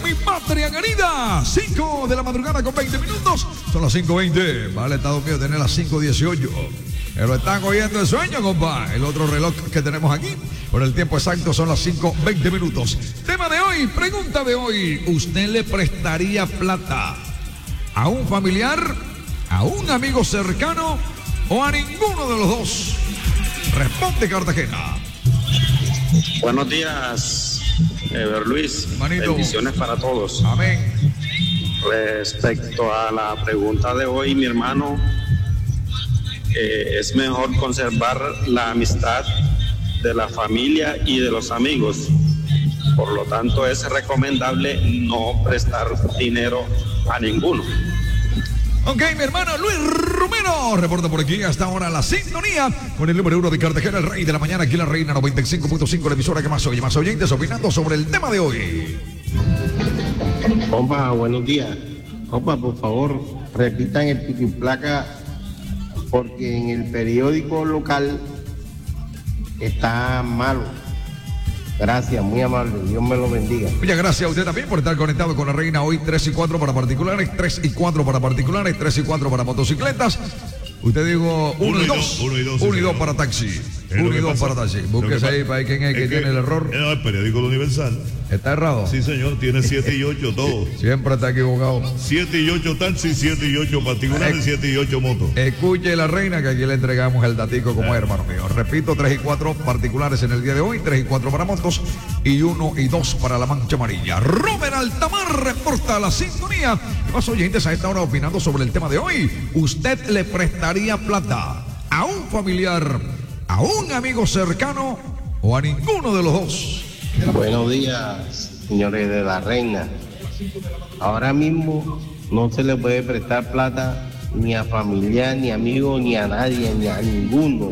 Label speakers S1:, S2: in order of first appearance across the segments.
S1: mi patria querida. 5 de la madrugada con 20 minutos. Son las 5:20. Vale, Estados Unidos tiene las 5:18. Pero están cogiendo el sueño, compa. El otro reloj que tenemos aquí, por el tiempo exacto, son las 5:20 minutos. Tema de hoy, pregunta de hoy. ¿Usted le prestaría plata a un familiar, a un amigo cercano o a ninguno de los dos? Responde Cartagena.
S2: Buenos días, Ever Luis.
S1: Manito.
S2: Bendiciones para todos.
S1: Amén.
S2: Respecto a la pregunta de hoy, mi hermano, es mejor conservar la amistad de la familia y de los amigos. Por lo tanto, es recomendable no prestar dinero a ninguno.
S1: Ok, mi hermano Luis Romero reporta por aquí hasta ahora la sintonía con el número 1 de Cartagena, el rey de la mañana, aquí en la Reina 95.5, la emisora que más oye, más oyentes opinando sobre el tema de hoy.
S3: Compa, buenos días. Compa, por favor, repitan el pico y placa porque en el periódico local está malo. Gracias, muy amable. Dios me lo bendiga.
S1: Muchas gracias a usted también por estar conectado con la Reina hoy. 3 y 4 para particulares, 3 y 4 para particulares, 3 y 4 para motocicletas. Usted digo 1 y 2. 1 y 2 para taxi. 1 y 2 para taxi. Búsquese ahí para ver quién es que tiene el error.
S4: No, el periódico Universal.
S1: ¿Está errado?
S4: Sí, señor, tiene 7 y 8 todo.
S1: Siempre está equivocado.
S4: 7 y 8 taxi, 7 y 8 particulares, 7 y 8 motos.
S1: Escuche la Reina, que aquí le entregamos el datico como es, hermano mío. Repito, 3 y 4 particulares en el día de hoy, 3 y 4 para motos y 1 y 2 para la mancha amarilla. Robert Altamar reporta la sintonía. ¿Qué más oyentes a esta hora opinando sobre el tema de hoy? ¿Usted le prestaría plata a un familiar, a un amigo cercano o a ninguno de los dos?
S3: Buenos días, señores de la Reina. Ahora mismo no se le puede prestar plata ni a familiar, ni a amigo, ni a nadie, ni a ninguno.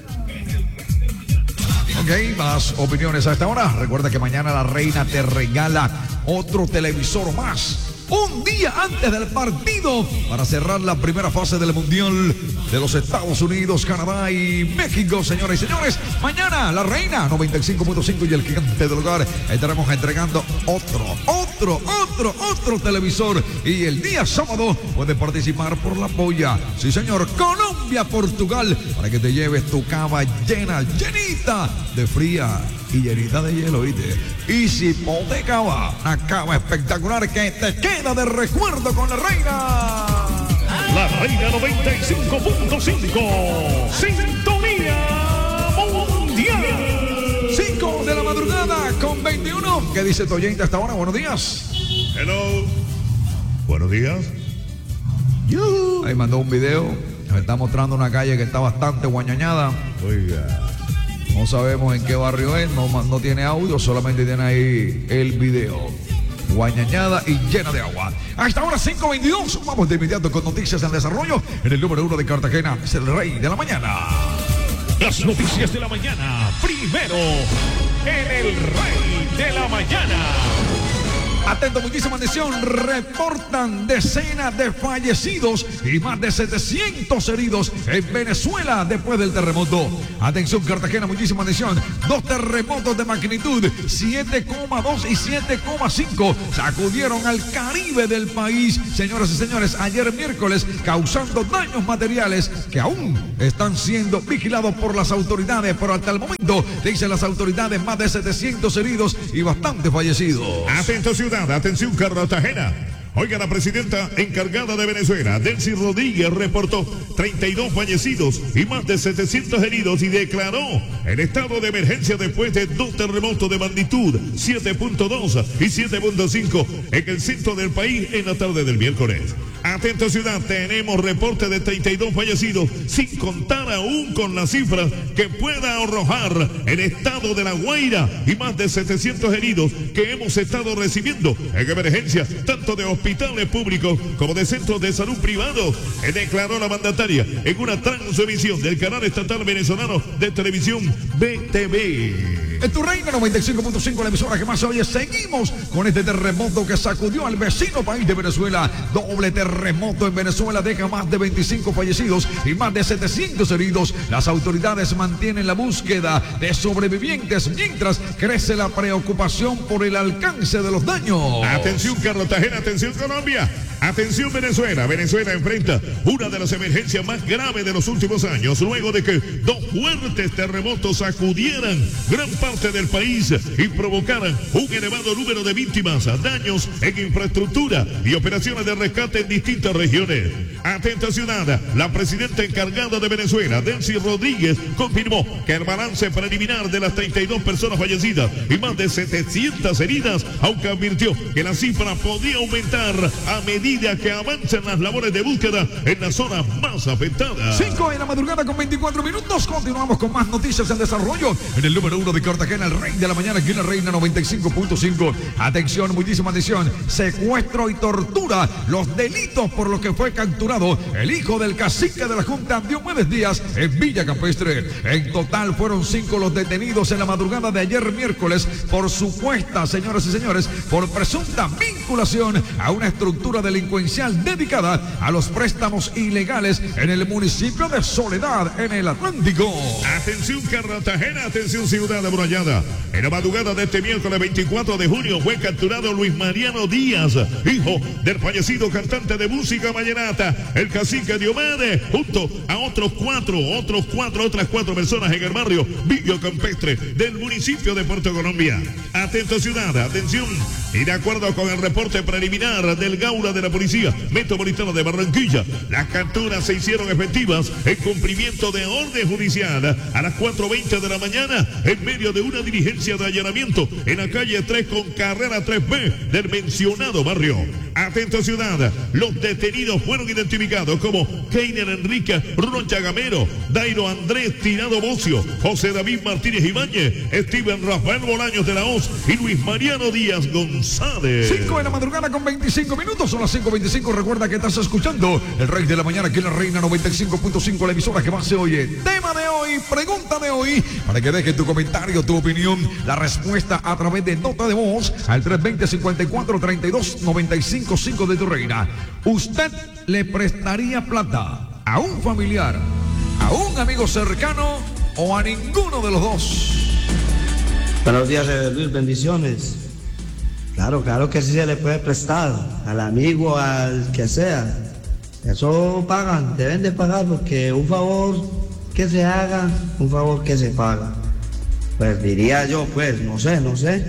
S1: Ok, más opiniones a esta hora. Recuerda que mañana la Reina te regala otro televisor más. Un día antes del partido para cerrar la primera fase del Mundial de los Estados Unidos, Canadá y México, señoras y señores. Mañana la Reina 95.5 y el gigante del hogar estaremos entregando otro televisor. Y el día sábado puedes participar por la polla. Sí, señor, Colombia-Portugal, para que te lleves tu cava llenita de fría y llenita de hielo, ¿viste? Y si pote cava, una cava espectacular que te queda de recuerdo con la Reina.
S5: La Reina 95.5, Sintonía Mundial.
S1: 5 de la madrugada con 21. ¿Qué dice tu oyente hasta ahora? Buenos días.
S4: Hello. Buenos días.
S1: Ahí mandó un video. Nos está mostrando una calle que está bastante guañañada.
S4: Oiga.
S1: No sabemos en qué barrio es, no tiene audio, solamente tiene ahí el video. Guañañada y llena de agua. Hasta ahora 5:22. Vamos de inmediato con noticias en desarrollo. En el número 1 de Cartagena es el rey de la mañana.
S5: Las noticias de la mañana, primero en el Rey de la Mañana.
S1: Atento, muchísima atención. Reportan decenas de fallecidos y más de 700 heridos en Venezuela después del terremoto. Atención, Cartagena, muchísima atención. 2 terremotos de magnitud 7,2 y 7,5 sacudieron al Caribe del país, señoras y señores, ayer miércoles, causando daños materiales que aún están siendo vigilados por las autoridades. Pero hasta el momento, dicen las autoridades, más de 700 heridos y bastante fallecidos.
S4: Atento, ciudad. Atención, Cartagena. Oiga, la presidenta encargada de Venezuela, Delcy Rodríguez, reportó 32 fallecidos y más de 700 heridos y declaró el estado de emergencia después de 2 terremotos de magnitud 7.2 y 7.5 en el centro del país en la tarde del miércoles. Atento, ciudad, tenemos reporte de 32 fallecidos, sin contar aún con las cifras que pueda arrojar el estado de La Guaira y más de 700 heridos que hemos estado recibiendo en emergencia, tanto de hospitales públicos como de centros de salud privados, declaró la mandataria en una transmisión del canal estatal venezolano de televisión BTV.
S1: En tu reina 95.5, la emisora que más se oye, seguimos con este terremoto que sacudió al vecino país de Venezuela. Doble terremoto en Venezuela deja más de 25 fallecidos y más de 700 heridos. Las autoridades mantienen la búsqueda de sobrevivientes mientras crece la preocupación por el alcance de los daños.
S4: Atención Cartagena, atención Colombia, atención Venezuela. Venezuela enfrenta una de las emergencias más graves de los últimos años, luego de que dos fuertes terremotos sacudieran gran parte del país y provocaran un elevado número de víctimas, daños en infraestructura y operaciones de rescate en distintas regiones. Atenta ciudad, la presidenta encargada de Venezuela, Delcy Rodríguez, confirmó que el balance preliminar de las 32 personas fallecidas y más de 700 heridas, aunque advirtió que la cifra podía aumentar a medida que avancen las labores de búsqueda en las zonas más afectadas.
S1: 5 de la madrugada con 24 minutos, continuamos con más noticias en desarrollo. En el número 1 de Cartagena, el rey de la mañana, aquí en la Reina 95.5. Atención, muchísima atención, secuestro y tortura, los delitos por los que fue capturado el hijo del cacique de la Junta, Diomedes Díaz, en Villa Campestre. En total fueron 5 los detenidos en la madrugada de ayer miércoles por supuesta, señoras y señores, por presunta vinculación a una estructura delincuencial dedicada a los préstamos ilegales en el municipio de Soledad, en el Atlántico.
S4: Atención Cartagena, atención ciudad amurallada. En la madrugada de este miércoles 24 de junio fue capturado Luis Mariano Díaz, hijo del fallecido cantante de música vallenata, el cacique Diomedes, junto a otras cuatro personas en el barrio Villa Campestre del municipio de Puerto Colombia. Atento ciudad, atención, y de acuerdo con el reporte preliminar del Gaula de la Policía Metropolitana de Barranquilla, las capturas se hicieron efectivas en cumplimiento de orden judicial a las 4:20 de la mañana en medio de una diligencia de allanamiento en la calle 3 con carrera 3B del mencionado barrio. Atento ciudad, los detenidos fueron identificados como Keiner Enrique Roncha Gamero, Dairo Andrés Tirado Bocio, José David Martínez Ibáñez, Steven Rafael Bolaños de la Hoz y Luis Mariano Díaz González.
S1: 5 de la madrugada con 25 minutos, son las 5:25. Recuerda que estás escuchando el Rey de la Mañana aquí en la Reina 95.5, la emisora que más se oye. Tema de hoy, pregunta de hoy, para que dejes tu comentario, tu opinión, la respuesta a través de nota de voz al 320-54-32-95-5 de tu Reina. ¿Usted le prestaría plata a un familiar, a un amigo cercano o a ninguno de los dos?
S6: Buenos días, Luis, bendiciones. Claro que sí se le puede prestar al amigo, al que sea. Eso pagan, deben de pagar, porque un favor que se haga, un favor que se paga. Pues diría yo, pues, no sé.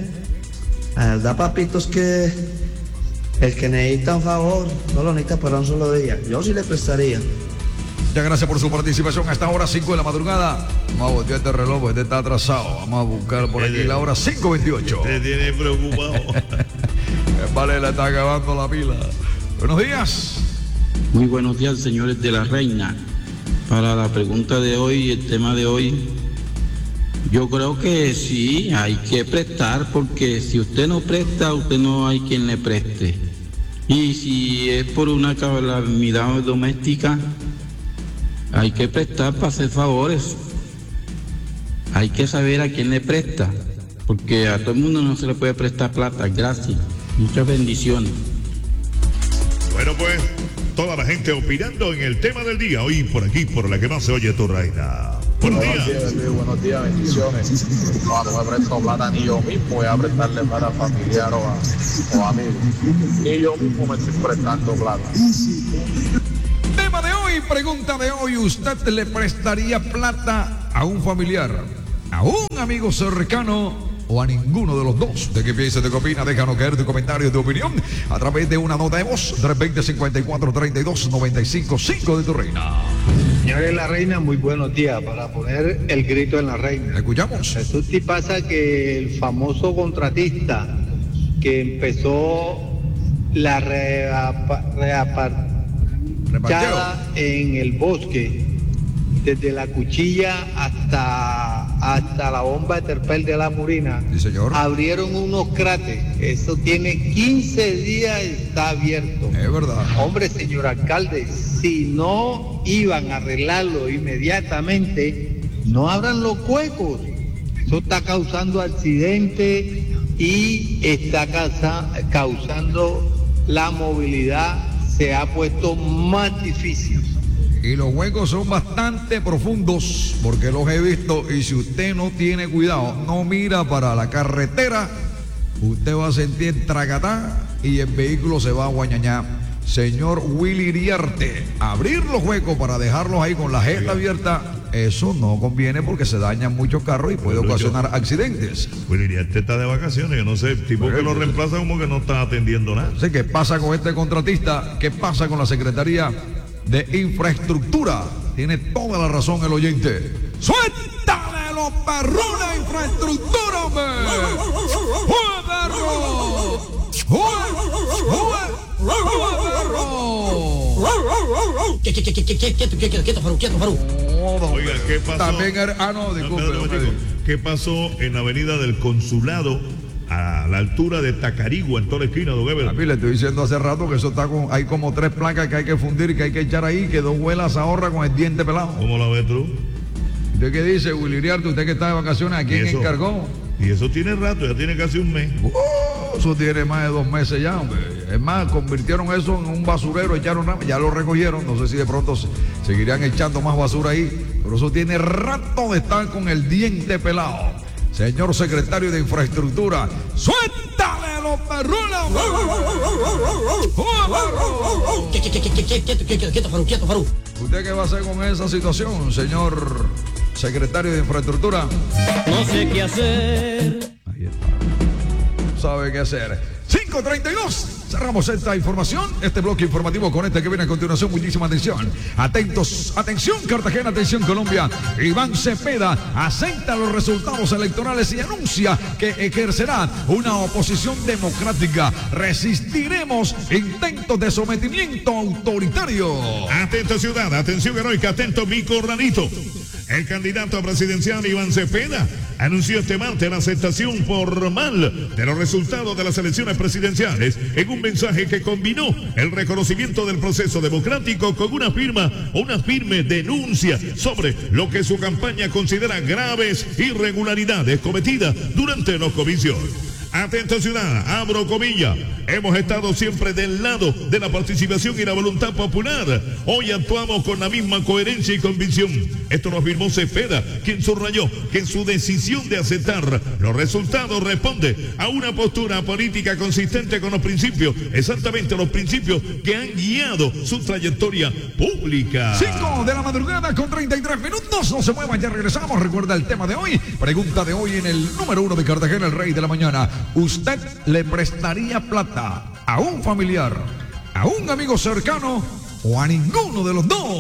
S6: La verdad, papitos, que el que necesita un favor no lo necesita para un solo día. Yo sí le prestaría.
S1: Muchas gracias por su participación. Hasta ahora 5 de la madrugada. Vamos a voltear este reloj, este está atrasado. Vamos a buscar por aquí la hora 5:28.
S4: Te tiene preocupado.
S1: Vale, le está acabando la pila. Buenos días.
S7: Muy buenos días, señores de la Reina. Para la pregunta de hoy, el tema de hoy, yo creo que sí, hay que prestar, porque si usted no presta, usted no hay quien le preste. Y si es por una calamidad doméstica, hay que prestar para hacer favores. Hay que saber a quién le presta, porque a todo el mundo no se le puede prestar plata. Gracias. Muchas bendiciones.
S4: Bueno, pues, toda la gente opinando en el tema del día, hoy por aquí, por la que más se oye tu Reina. Buenos días.
S8: Buenos días, bendiciones. No me presto plata ni yo mismo, voy a prestarle plata a familiar o amigos. Ni yo mismo me estoy prestando plata.
S1: Tema de hoy, pregunta de hoy, ¿usted le prestaría plata a un familiar, a un amigo cercano o a ninguno de los dos? ¿De qué piensas, de qué opinas? Déjanos caer tu comentario, tu opinión a través de una nota de voz 320-54-32-95-5 de tu Reina.
S9: Señores, la Reina, muy buenos días. Para poner el grito en la Reina,
S1: escuchamos.
S9: Resulta y pasa que el famoso contratista que empezó la repartida en el bosque, desde la cuchilla hasta la bomba de Terpel de la Murina,
S1: sí, señor,
S9: abrieron unos cráteres. Eso tiene 15 días, está abierto.
S1: Es verdad.
S9: Hombre, señor alcalde, si no iban a arreglarlo inmediatamente, no abran los huecos. Eso está causando accidentes y está causando la movilidad, se ha puesto más difícil.
S1: Y los huecos son bastante profundos, porque los he visto, y si usted no tiene cuidado, no mira para la carretera, usted va a sentir tracatá y el vehículo se va a guañañar. Señor Willy Iriarte, abrir los huecos para dejarlos ahí con la jeta abierta, eso no conviene porque se dañan muchos carros y puede ocasionar accidentes.
S4: Willy Iriarte está de vacaciones, yo no sé, el tipo que lo reemplaza como que no está atendiendo nada.
S1: No sé qué pasa con este contratista, qué pasa con la Secretaría de Infraestructura. Tiene toda la razón el oyente. ¡Suéltale los perros de infraestructura, hombre! ¡Jue, perro! ¡Jue,
S10: Quieto, Farú.
S4: Oiga, ¿qué pasó?
S1: También disculpe.
S4: ¿Qué pasó en la avenida del Consulado a la altura de Tacarigua, en toda la esquina, don Ever?
S1: A mí le estoy diciendo hace rato que eso está con, hay como 3 placas que hay que fundir, que hay que echar ahí, que 2 vuelas ahorra con el diente pelado.
S4: ¿Cómo la ves tú?
S1: ¿Usted qué dice, Willy Iriarte? Usted que está de vacaciones, ¿a quién encargó?
S4: Y eso tiene rato, ya tiene casi un mes.
S1: Eso tiene más de 2 meses ya, hombre. Es más, convirtieron eso en un basurero, echaron ya lo recogieron. No sé si de pronto seguirían echando más basura ahí, pero eso tiene rato de estar con el diente pelado. Señor secretario de Infraestructura, ¡suéltale los perrunos!
S10: Quieto, Farú.
S1: ¿Usted qué va a hacer con esa situación, señor secretario de Infraestructura?
S10: No sé qué hacer.
S1: Ahí está. ¿Sabe qué hacer? 5:32. Cerramos esta información, este bloque informativo con este que viene a continuación. Muchísima atención. Atentos, atención Cartagena, atención Colombia. Iván Cepeda acepta los resultados electorales y anuncia que ejercerá una oposición democrática. Resistiremos intentos de sometimiento autoritario.
S4: Atento ciudad, atención heroica, atento mi corralito. El candidato presidencial Iván Cepeda anunció este martes la aceptación formal de los resultados de las elecciones presidenciales en un mensaje que combinó el reconocimiento del proceso democrático con una firme denuncia sobre lo que su campaña considera graves irregularidades cometidas durante los comicios. Atento ciudad, abro comillas, hemos estado siempre del lado de la participación y la voluntad popular. Hoy actuamos con la misma coherencia y convicción. Esto lo afirmó Cepeda, quien subrayó que su decisión de aceptar los resultados responde a una postura política consistente con los principios, exactamente los principios que han guiado su trayectoria pública.
S1: 5 de la madrugada con 33 minutos, no se muevan, ya regresamos. Recuerda el tema de hoy, pregunta de hoy en el número 1 de Cartagena, el rey de la mañana. ¿Usted le prestaría plata a un familiar, a un amigo cercano o a ninguno de los dos?